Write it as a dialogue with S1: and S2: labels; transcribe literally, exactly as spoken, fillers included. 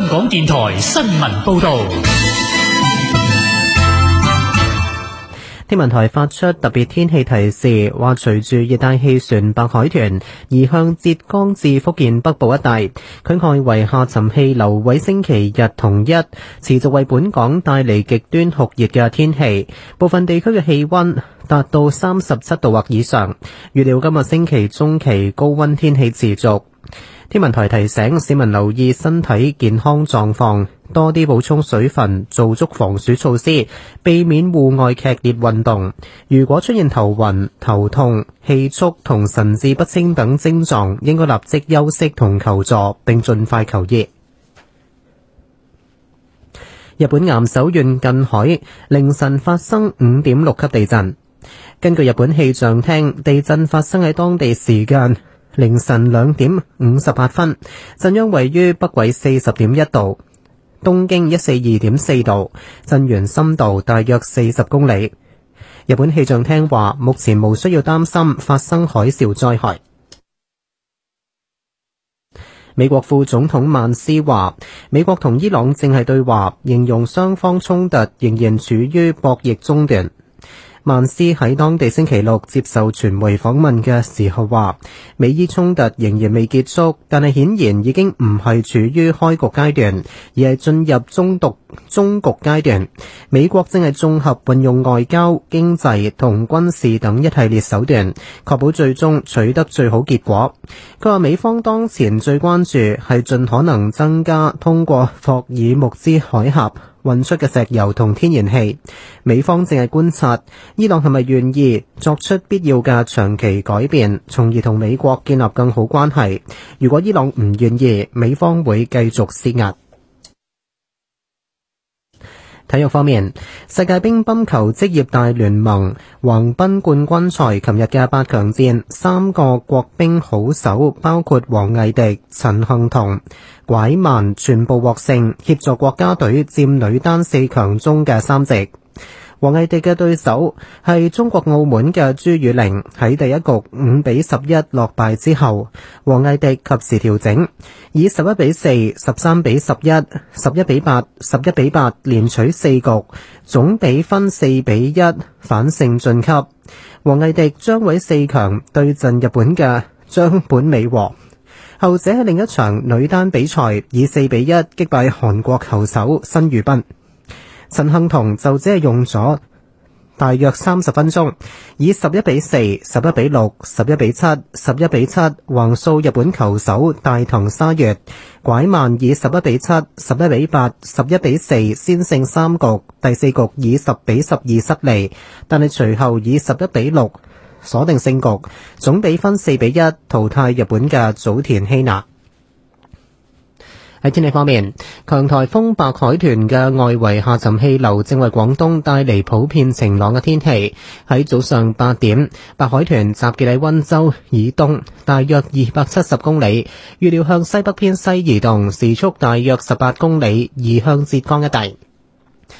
S1: 港電台新聞報道。
S2: 天文台發出特別天氣提示，話隨住熱帶氣旋白海豚移向浙江至福建北部一帶，佢外圍下沉氣流喺星期日同一持續為本港帶嚟極端酷熱嘅天氣，部分地區嘅氣溫達到三十七度或以上。預料今日星期中期高溫天氣持續。天文台提醒市民留意身體健康狀況，多啲補充水分，做足防暑措施，避免戶外劇烈運動。如果出現頭暈、頭痛、氣促同神志不清等症狀，應該立即休息同求助，並盡快求醫。日本岩手縣近海凌晨發生五點六級地震。根據日本氣象廳，地震發生喺當地時間凌晨兩點五十八分，震央位於北緯四十點一度，東經一四二點四度，震源深度大約四十公里。日本氣象廳話，目前無需要擔心發生海嘯災害。美國副總統曼斯話，美國同伊朗正係對話，形容雙方衝突仍然處於博弈中段。曼斯喺當地星期六接受傳媒訪問嘅時候話，美伊衝突仍然未結束，但係顯然已經唔係處於開局階段，而係進入中獨中局階段。美國正係綜合運用外交、經濟同軍事等一系列手段，確保最終取得最好結果。佢話美方當前最關注係盡可能增加通過霍爾木茲海峽運出嘅石油同天然氣。美方正係觀察伊朗係咪願意作出必要嘅長期改變，從而同美國建立更好關係。如果伊朗唔願意，美方會繼續施壓。體育方面，世界乒乓球職業大聯盟橫濱冠軍賽琴日嘅八強戰，三個國乒好手包括王藝迪、陳幸同、拐曼全部獲勝，協助國家隊佔女單四強中嘅三席。王藝迪嘅對手係中國澳門嘅朱雨玲，喺第一局五比十一落敗之後，王藝迪及時調整，以十一比四、十三比十一、十一比八、十一比八連取四局，總比分四比一反勝晉級。王藝迪將會四強對陣日本嘅張本美和，後者喺另一場女單比賽以四比一擊敗韓國球手申裕斌。陳幸同就只係用咗大約三十分鐘，以十一比四、十一比六、十一比七、十一比七橫掃日本球手大藤沙月。拐曼以十一比七、十一比八、十一比四先勝三局，第四局以十比十二失利，但係隨後以十一比六鎖定勝局，總比分四比一淘汰日本嘅早田希娜。喺天氣方面，強颱風白海豚嘅外圍下沉氣流正為廣東帶嚟普遍晴朗嘅天氣。喺早上八點，白海豚集結喺溫州以東大約二百七十公里，預料向西北偏西移動，時速大約十八公里，移向浙江一帶。